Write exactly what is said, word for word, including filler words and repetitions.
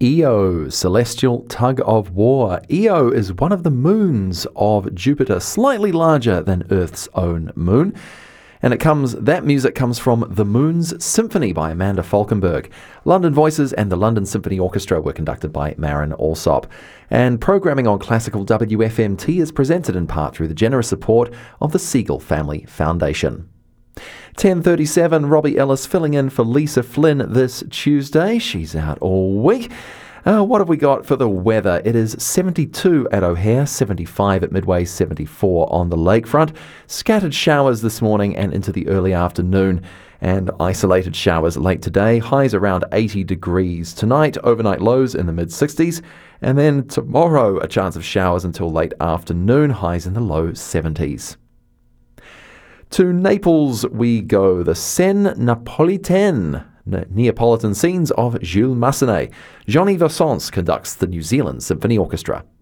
Io, Celestial Tug of War. Io is one of the moons of Jupiter, slightly larger than Earth's own moon. And it comes that music comes from The Moon's Symphony by Amanda Falkenberg. London Voices and the London Symphony Orchestra were conducted by Marin Alsop. And programming on Classical W F M T is presented in part through the generous support of the Siegel Family Foundation. ten thirty-seven, Robbie Ellis filling in for Lisa Flynn this Tuesday. She's out all week. Uh, what have we got for the weather? It is seventy-two at O'Hare, seventy-five at Midway, seventy-four on the lakefront. Scattered showers this morning and into the early afternoon, and isolated showers late today. Highs around eighty degrees tonight, overnight lows in the mid-sixties. And then tomorrow, a chance of showers until late afternoon, highs in the low seventies. To Naples we go, the Scène Napolitaine, Neapolitan scenes of Jules Massenet. Jean-Yves Ossens conducts the New Zealand Symphony Orchestra.